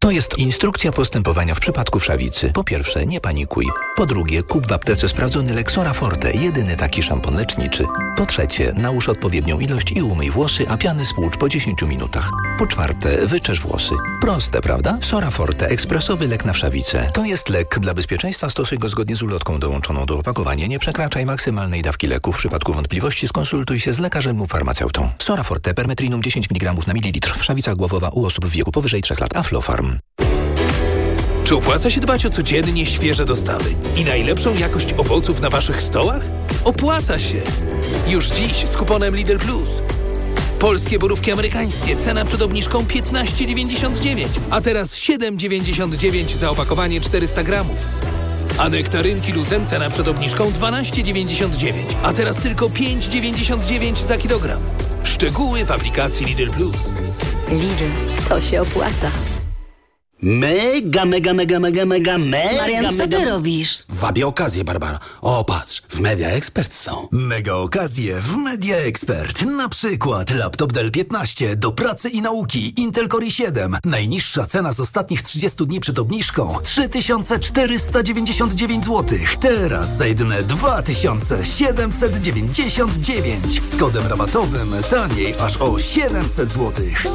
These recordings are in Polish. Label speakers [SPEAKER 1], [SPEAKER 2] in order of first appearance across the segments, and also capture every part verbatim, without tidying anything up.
[SPEAKER 1] To jest instrukcja postępowania w przypadku wszawicy. Po pierwsze, nie panikuj. Po drugie, kup w aptece sprawdzony Lexora Forte, jedyny taki szampon leczniczy. Po trzecie, nałóż odpowiednią ilość i umyj włosy, a piany spłucz po dziesięciu minutach. Po czwarte, wyczesz włosy. Proste, prawda? Sora Forte, ekspresowy lek na wszawicę. To jest lek. Dla bezpieczeństwa stosuj go zgodnie z ulotką dołączoną do opakowania. Nie przekraczaj maksymalnej dawki leku. W przypadku wątpliwości skonsultuj się z lekarzem lub farmaceutą. Sora Forte, permetrinum dziesięć miligramów na mililitr. Wszawica głowowa u osób w wieku powyżej trzech lat. Aflofarm.
[SPEAKER 2] Czy opłaca się dbać o codziennie świeże dostawy i najlepszą jakość owoców na waszych stołach? Opłaca się! Już dziś z kuponem Lidl Plus. Polskie borówki amerykańskie, cena przed obniżką piętnaście dziewięćdziesiąt dziewięć, a teraz siedem dziewięćdziesiąt dziewięć za opakowanie czterysta gramów. A nektarynki Luzem, cena przed obniżką dwanaście dziewięćdziesiąt dziewięć, a teraz tylko pięć dziewięćdziesiąt dziewięć za kilogram. Szczegóły w aplikacji Lidl Plus.
[SPEAKER 3] Lidl, to się opłaca.
[SPEAKER 4] Mega, mega, mega, mega, mega, mega,
[SPEAKER 3] Marian, co
[SPEAKER 4] mega...
[SPEAKER 3] ty robisz?
[SPEAKER 4] Wabię okazję, Barbara. O, patrz, w Media Expert są.
[SPEAKER 5] Mega okazje w Media Expert. Na przykład laptop Dell piętnaście do pracy i nauki. Intel Core i siedem. Najniższa cena z ostatnich trzydziestu dni przed obniżką. trzy tysiące czterysta dziewięćdziesiąt dziewięć złotych. Teraz za jedyne dwa tysiące siedemset dziewięćdziesiąt dziewięć. Z kodem rabatowym taniej aż o siedemset złotych.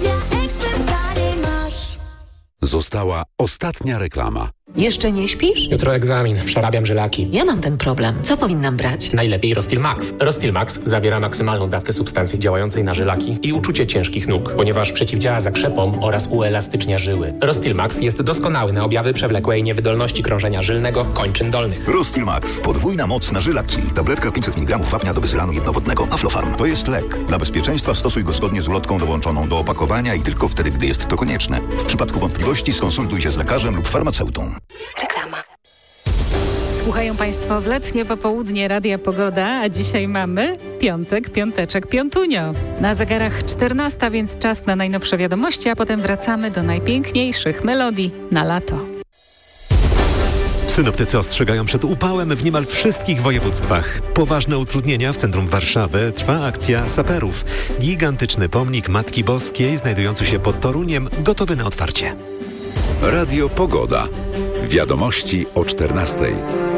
[SPEAKER 6] Została ostatnia reklama.
[SPEAKER 7] Jeszcze nie śpisz?
[SPEAKER 8] Jutro egzamin, przerabiam żylaki.
[SPEAKER 7] Ja mam ten problem. Co powinnam brać?
[SPEAKER 8] Najlepiej Rostil Max. Rostil Max zawiera maksymalną dawkę substancji działającej na żylaki i uczucie ciężkich nóg, ponieważ przeciwdziała zakrzepom oraz uelastycznia żyły. Rostil Max jest doskonały na objawy przewlekłej niewydolności krążenia żylnego kończyn dolnych.
[SPEAKER 9] Rostil Max. Podwójna moc na żylaki. Tabletka pięćset miligramów wapnia do wyzylanu jednowodnego. Aflofarm. To jest lek. Dla bezpieczeństwa stosuj go zgodnie z ulotką dołączoną do opakowania i tylko wtedy, gdy jest to konieczne. W przypadku wątpliwości skonsultuj się z lekarzem lub farmaceutą.
[SPEAKER 10] Reklama. Słuchają Państwo w letnie popołudnie Radia Pogoda, a dzisiaj mamy piątek, piąteczek, piątunio. Na zegarach czternasta, więc czas na najnowsze wiadomości, a potem wracamy do najpiękniejszych melodii na lato.
[SPEAKER 11] Synoptycy ostrzegają przed upałem w niemal wszystkich województwach. Poważne utrudnienia w centrum Warszawy. Trwa akcja saperów. Gigantyczny pomnik Matki Boskiej znajdujący się pod Toruniem gotowy na otwarcie.
[SPEAKER 6] Radio Pogoda. Wiadomości o czternastej.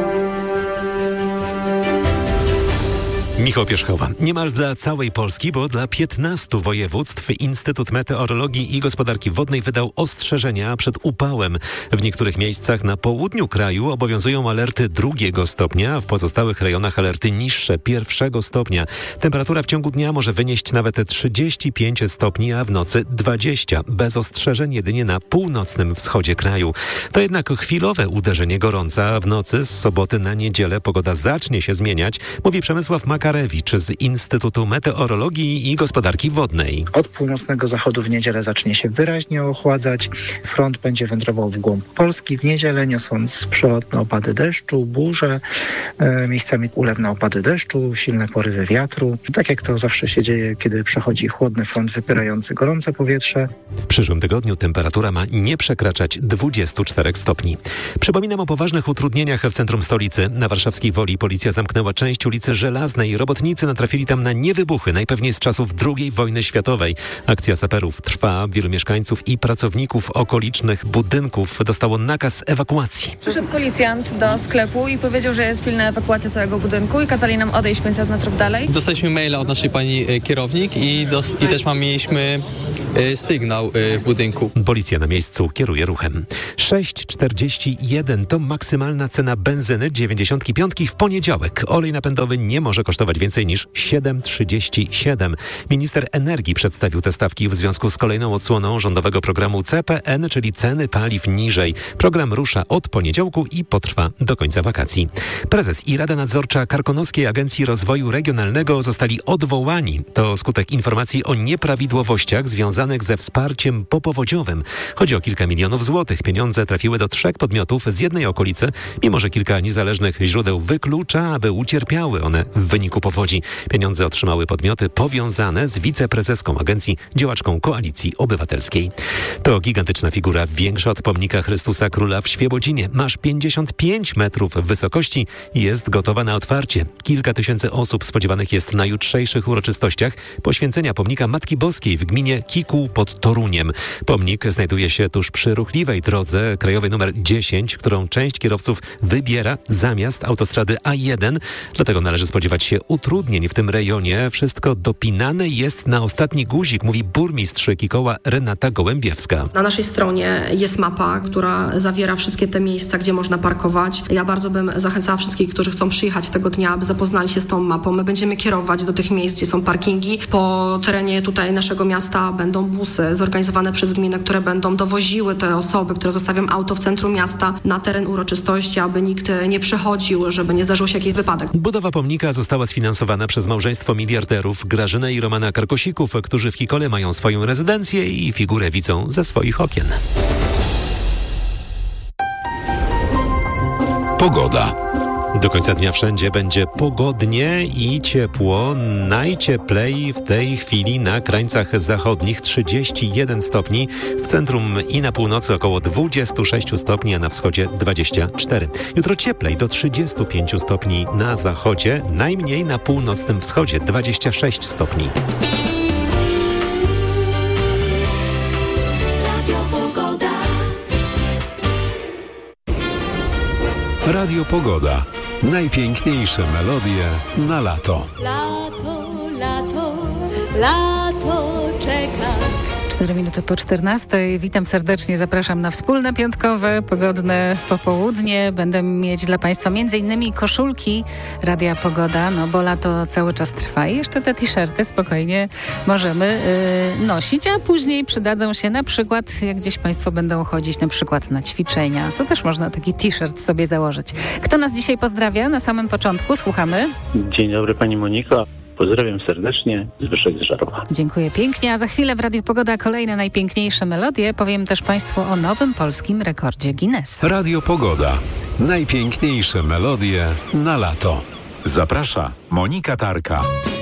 [SPEAKER 11] Michał Pierzchowa. Niemal dla całej Polski, bo dla piętnastu województw Instytut Meteorologii i Gospodarki Wodnej wydał ostrzeżenia przed upałem. W niektórych miejscach na południu kraju obowiązują alerty drugiego stopnia, a w pozostałych rejonach alerty niższe pierwszego stopnia. Temperatura w ciągu dnia może wynieść nawet trzydzieści pięć stopni, a w nocy dwadzieścia. Bez ostrzeżeń jedynie na północnym wschodzie kraju. To jednak chwilowe uderzenie gorąca. W nocy z soboty na niedzielę pogoda zacznie się zmieniać, mówi Przemysław Maka z Instytutu Meteorologii i Gospodarki Wodnej.
[SPEAKER 12] Od północnego zachodu w niedzielę zacznie się wyraźnie ochładzać. Front będzie wędrował w głąb Polski w niedzielę, niosąc przelotne opady deszczu, burze, e, miejscami ulewne opady deszczu, silne porywy wiatru. Tak jak to zawsze się dzieje, kiedy przechodzi chłodny front wypierający gorące powietrze.
[SPEAKER 11] W przyszłym tygodniu temperatura ma nie przekraczać dwudziestu czterech stopni. Przypominam o poważnych utrudnieniach w centrum stolicy. Na warszawskiej Woli policja zamknęła część ulicy Żelaznej. Robotnicy natrafili tam na niewybuchy, najpewniej z czasów drugiej wojny światowej. Akcja saperów trwa. Wielu mieszkańców i pracowników okolicznych budynków dostało nakaz ewakuacji.
[SPEAKER 13] Przyszedł policjant do sklepu i powiedział, że jest pilna ewakuacja całego budynku i kazali nam odejść pięćset metrów dalej.
[SPEAKER 14] Dostaliśmy maila od naszej pani kierownik i, dos- i też mam, mieliśmy y, sygnał y, w budynku.
[SPEAKER 11] Policja na miejscu kieruje ruchem. sześć czterdzieści jeden to maksymalna cena benzyny dziewięćdziesiątki piątki w poniedziałek. Olej napędowy nie może kosztować więcej niż siedem trzydzieści siedem. Minister energii przedstawił te stawki w związku z kolejną odsłoną rządowego programu C P N, czyli ceny paliw niżej. Program rusza od poniedziałku i potrwa do końca wakacji. Prezes i Rada Nadzorcza Karkonoskiej Agencji Rozwoju Regionalnego zostali odwołani. To skutek informacji o nieprawidłowościach związanych ze wsparciem popowodziowym. Chodzi o kilka milionów złotych. Pieniądze trafiły do trzech podmiotów z jednej okolicy, mimo że kilka niezależnych źródeł wyklucza, aby ucierpiały one w wyniku wyniku powodzi. Pieniądze otrzymały podmioty powiązane z wiceprezeską agencji, działaczką Koalicji Obywatelskiej. To gigantyczna figura, większa od pomnika Chrystusa Króla w Świebodzinie. Ma aż pięćdziesiąt pięć metrów wysokości i jest gotowa na otwarcie. Kilka tysięcy osób spodziewanych jest na jutrzejszych uroczystościach poświęcenia pomnika Matki Boskiej w gminie Kikuł pod Toruniem. Pomnik znajduje się tuż przy ruchliwej drodze krajowej numer dziesięć, którą część kierowców wybiera zamiast autostrady A jeden. Dlatego należy spodziewać się utrudnień w tym rejonie. Wszystko dopinane jest na ostatni guzik, mówi burmistrz Kikoła Renata Gołębiewska.
[SPEAKER 15] Na naszej stronie jest mapa, która zawiera wszystkie te miejsca, gdzie można parkować. Ja bardzo bym zachęcała wszystkich, którzy chcą przyjechać tego dnia, aby zapoznali się z tą mapą. My będziemy kierować do tych miejsc, gdzie są parkingi. Po terenie tutaj naszego miasta będą busy zorganizowane przez gminę, które będą dowoziły te osoby, które zostawią auto w centrum miasta na teren uroczystości, aby nikt nie przechodził, żeby nie zdarzył się jakiś wypadek.
[SPEAKER 11] Budowa pomnika została sfinansowana przez małżeństwo miliarderów Grażynę i Romana Karkosików, którzy w Kikole mają swoją rezydencję i figurę widzą ze swoich okien.
[SPEAKER 6] Pogoda.
[SPEAKER 11] Do końca dnia wszędzie będzie pogodnie i ciepło. Najcieplej w tej chwili na krańcach zachodnich trzydzieści jeden stopni, w centrum i na północy około dwadzieścia sześć stopni, a na wschodzie dwadzieścia cztery. Jutro cieplej do trzydzieści pięć stopni na zachodzie, najmniej na północnym wschodzie dwadzieścia sześć stopni.
[SPEAKER 6] Radio Pogoda. Najpiękniejsze melodie na lato.
[SPEAKER 16] Lato, lato, lato czeka.
[SPEAKER 10] cztery minuty po czternastej. Witam serdecznie, zapraszam na wspólne piątkowe, pogodne popołudnie. Będę mieć dla Państwa między innymi koszulki Radia Pogoda, no bo lato cały czas trwa i jeszcze te t-shirty spokojnie możemy yy, nosić, a później przydadzą się na przykład, jak gdzieś Państwo będą chodzić na przykład na ćwiczenia, to też można taki t-shirt sobie założyć. Kto nas dzisiaj pozdrawia na samym początku? Słuchamy.
[SPEAKER 17] Dzień dobry Pani Moniko. Pozdrawiam serdecznie, Zbyszek z Żarowa.
[SPEAKER 10] Dziękuję pięknie, a za chwilę w Radiu Pogoda kolejne najpiękniejsze melodie. Powiem też Państwu o nowym polskim rekordzie Guinnessa.
[SPEAKER 6] Radio Pogoda. Najpiękniejsze melodie na lato. Zaprasza Monika Tarka.